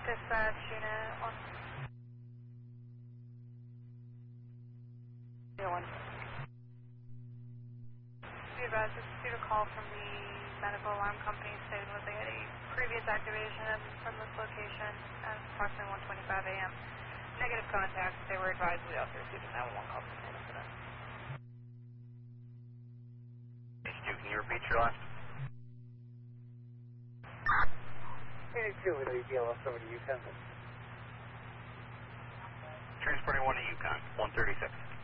Dispatch unit 1. Be advised, received a call from the medical alarm company stating that they had a previous activation from this location at approximately 1:25 a.m. Negative contact. They were advised we also received a 911 call from the incident. Stu, can you repeat your last? Phoenix 2 with ABLS over to Yukon. Transporting 1 to Yukon, 136.